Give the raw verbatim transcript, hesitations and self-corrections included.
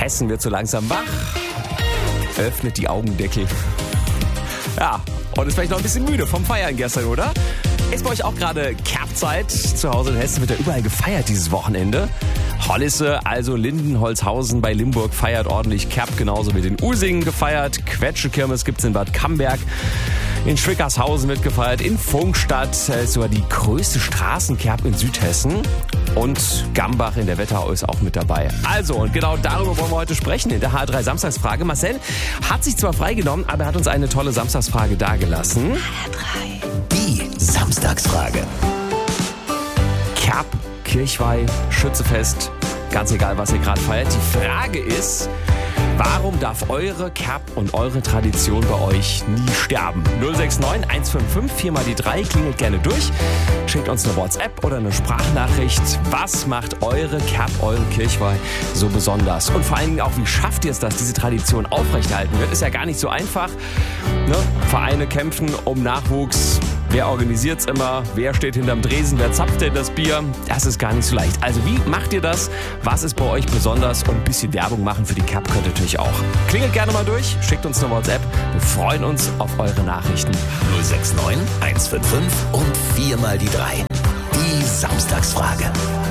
Hessen wird so langsam wach, öffnet die Augendeckel. Ja, und ist vielleicht noch ein bisschen müde vom Feiern gestern, oder? Ist bei euch auch gerade Kerbzeit? Zu Hause in Hessen wird ja überall gefeiert dieses Wochenende. Hollisse, also Lindenholzhausen bei Limburg, feiert ordentlich Kerb, genauso wird in Usingen gefeiert. Quetschekirmes gibt's in Bad Camberg. In Schwickershausen wird gefeiert, in Funkstadt ist sogar die größte Straßenkerb in Südhessen. Und Gambach in der Wetterau ist auch mit dabei. Also, und genau darüber wollen wir heute sprechen in der H drei Samstagsfrage. Marcel hat sich zwar freigenommen, aber er hat uns eine tolle Samstagsfrage dagelassen. H drei. Die Samstagsfrage. Kerb, Kirchweih, Schützefest, ganz egal, was ihr gerade feiert. Die Frage ist, warum darf eure Kerb und eure Tradition bei euch nie sterben? null sechs neun eins fünf fünf vier mal die drei, klingelt gerne durch. Schickt uns eine WhatsApp oder eine Sprachnachricht. Was macht eure Kerb, eure Kirchweih so besonders? Und vor allen Dingen auch, wie schafft ihr es, dass diese Tradition aufrechterhalten wird? Ist ja gar nicht so einfach. Ne? Vereine kämpfen um Nachwuchs. Wer organisiert's immer? Wer steht hinterm Dresen? Wer zapft denn das Bier? Das ist gar nicht so leicht. Also wie macht ihr das? Was ist bei euch besonders? Und ein bisschen Werbung machen für die Kerb könnt ihr natürlich auch. Klingelt gerne mal durch, schickt uns eine WhatsApp. Wir freuen uns auf eure Nachrichten. null sechs neun eins fünf fünf und vier mal die drei. Die Samstagsfrage.